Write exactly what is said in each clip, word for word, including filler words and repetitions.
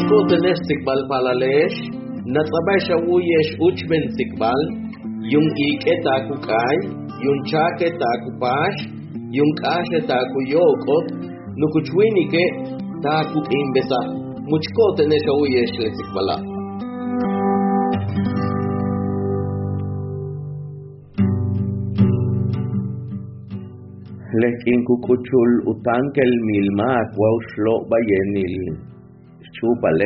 muchko tenes sikbal palalesh natsabay shawiyesh uchben sikbal yung ike taku kay yung chake taku pash yung kashe taku yokot nukuchwini ke taku imbesa muchko tenes shawiyesh le sikbala Lekin kukuchul utankel milmak wau shlo bayenil chupale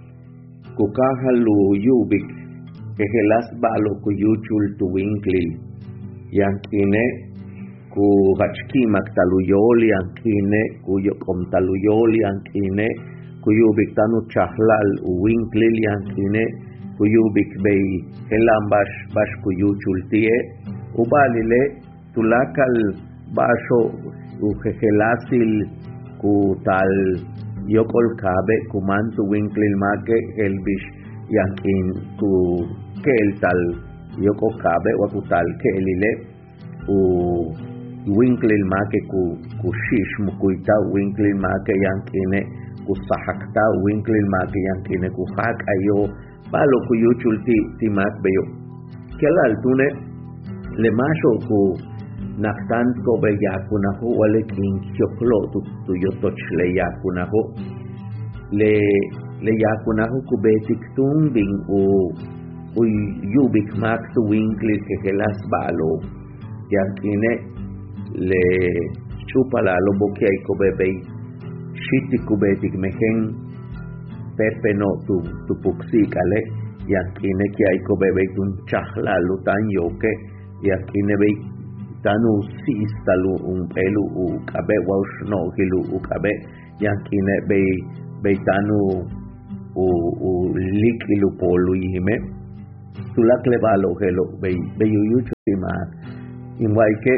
kukahalu yubik kehelas balo kuyuchul tuwinklil yankine ku hachkimak taluyol yankine kuyokom taluyol yankine kuyubik tanu chahlal uwinklil yankine kuyubik bei helambash bash kuyuchul tie ubalile tulakal basho ujehelasil kutal yokol kabe kumantu winklil make elbish yankin ku keltal yoko kabe wakutal kelile u winklil make ku kushish mukuita winklil make yankine ku sahakta winklil make yankine ku hak ayo balo ku yuchulti timak beyo kelal tune le masho ku naktan ko be yakunaho wale kin choklo tu tu yotoch le yakunaho le le yakunaho ku betik tumbing o u yubik mak tu winkli ke kelas balo yakine le chupala lo bokai ko bebe shiti ku betik mehen pepe no tu tu puksi kale yakine ki ai ko bebe tun chahla lutan yoke yakine be tanu sistalu un pelu u kabe wash no hilu u kabe yankine be be tanu u u likilu polu yime tulakle balo helo be be yuyu chima inwaike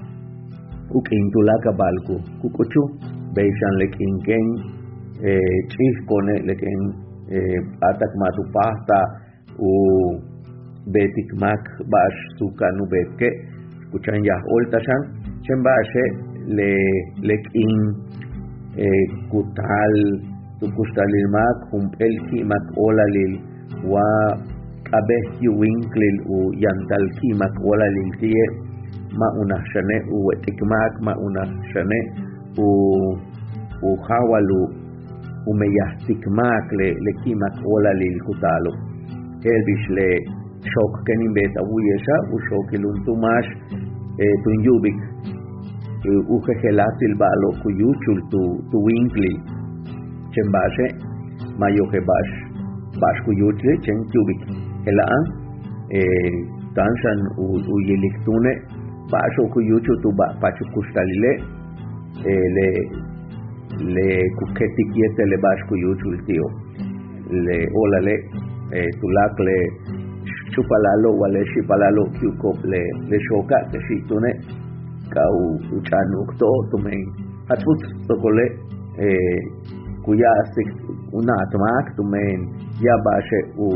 u kin tulaka balku kukuchu be shan lekin ken e chief kone lekin e atak matu pasta u betik mak bash sukanu betke kuchan ya oltashan chembashe le lekin eh, kutal tukustalil mak humpel ki mak olalil wa kabeh yu winklil u yantal ki mak olalil tie ma una shane u wetik mak ma una shane u u hawalu u meyahtik mak le le ki mak olalil kutalo elbish le shok kenin beta uyesha u shokilun tumash e tunyubik u khelasil balo kuyuchul tu tu winkli chembashe mayo ke bash bash kuyuchli chen kubik helaan e tanshan u u yeliktune basho kuyuchu tu ba pachu kustalile e le le kuketikiete le bash kuyuchul tio le olale e tulakle chupalalo wale shipalalo kyukop le le shoka te shitune kau uchanuk to tumen hatut tokole eh kuya sik una atmak tumen ya bashe u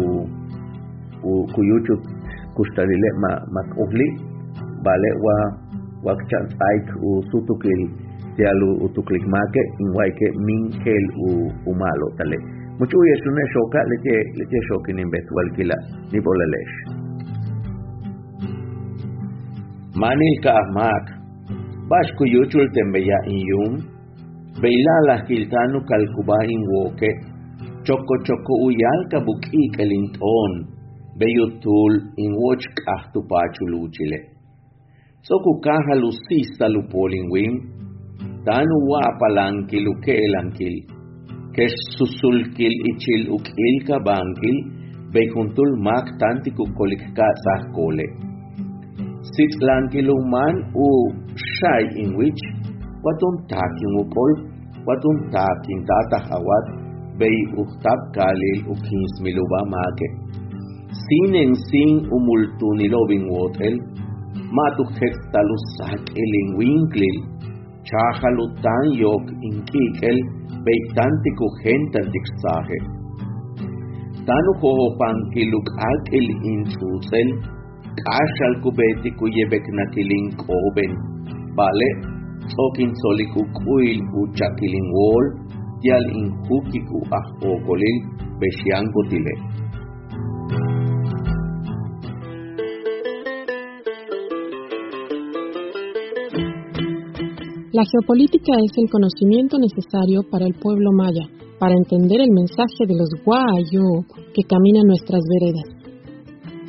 u kuyuchu kustarile ma makogli vale wa wakchan saik u sutukil tialu utuklik make inwaike minkel u umalo tale mucho yesune shoka leke leke shokin imbet walkila ni bolalesh manil ka mak bash ku yuchul tembeya iyum beila la kiltanu kalkuba in woke choko choko uyal ka buki kelinton beyutul in woch kahtu pachuluchile so ku kahalu sistalu polingwim tanu wa palankilu kelankil kes susulkil ichil ukil ka bangkil beikuntul mak tantiku kolikka sahkole sit lankilu man u shay in which watum takin ukol watum takin tata hawat bei uktab kalil ukins miluba make sinen sin umultuni lobin wotel matu hektalu sak elin winklil chahalu tan yok inkikel beitantiku gentantik sahe tanu hoho pankiluk alkil inchusel kashal kubetiku yebekna kilin koben bale sokin soliku kuil uchakilin wol yal injukiku ajokolil beshiankotile. La geopolítica es el conocimiento necesario para el pueblo maya, para entender el mensaje de los Guayó que caminan nuestras veredas.